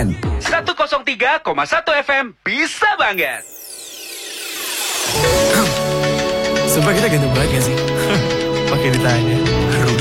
weekend. 103,1 FM bisa banget. Sumpah kita ganteng banget gak sih? Pakai ditanya.